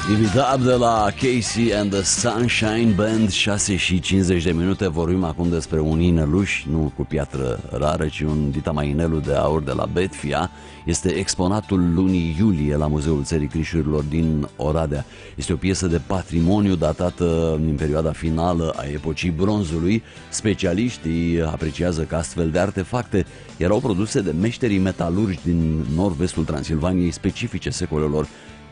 Ivitab de la Casey and the Sunshine Band, 6:50. Vorbim acum despre un ineluș, nu cu piatră rară, ci un dita mai inelu de aur de la Betfia. Este exponatul lunii iulie la Muzeul Țării Crișurilor din Oradea. Este o piesă de patrimoniu datată din perioada finală a epocii bronzului. Specialiștii apreciază că astfel de artefacte erau produse de meșterii metalurgi din nord-vestul Transilvaniei, specifice secolelor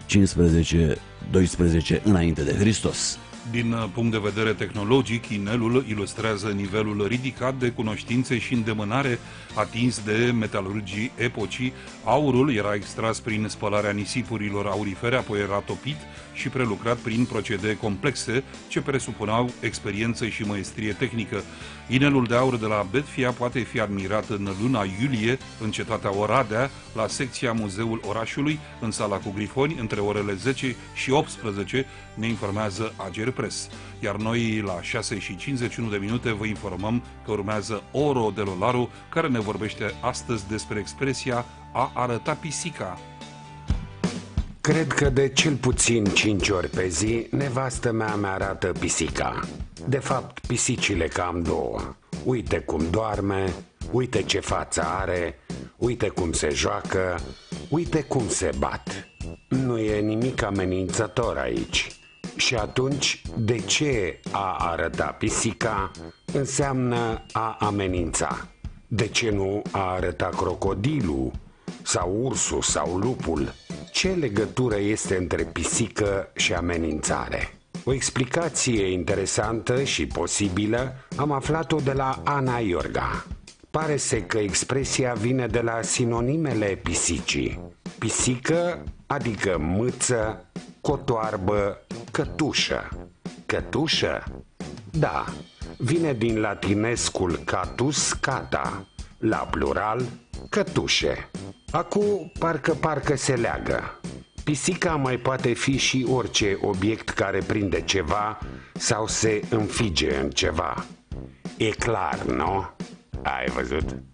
15-12 înainte de Hristos. Din punct de vedere tehnologic, inelul ilustrează nivelul ridicat de cunoștințe și îndemânare atins de metalurgii epocii. Aurul era extras prin spălarea nisipurilor aurifere, apoi era topit și prelucrat prin procedee complexe ce presupuneau experiență și măestrie tehnică. Inelul de aur de la Betfia poate fi admirat în luna iulie în cetatea Oradea, la secția Muzeul Orașului, în sala cu grifoni, între orele 10 și 18, ne informează Ager Press. Iar noi, la 6:51, vă informăm că urmează Oro de Lolaru, care ne vorbește astăzi despre expresia a arăta pisica. Cred că de cel puțin 5 ori pe zi nevastă mea mi-arată pisica. De fapt, pisicile cam două. Uite cum doarme, uite ce față are, uite cum se joacă, uite cum se bat. Nu e nimic amenințător aici. Și atunci, de ce a arăta pisica înseamnă a amenința? De ce nu a arăta crocodilul sau ursul sau lupul? Ce legătură este între pisică și amenințare? O explicație interesantă și posibilă am aflat-o de la Ana Iorga. Pare să că expresia vine de la sinonimele pisicii. Pisică, adică mâță, cotoarbă, cătușă. Cătușă? Da, vine din latinescul catus, cata, la plural, cătușe. Acu parcă se leagă. Pisica mai poate fi și orice obiect care prinde ceva sau se înfige în ceva. E clar, nu? Ai văzut?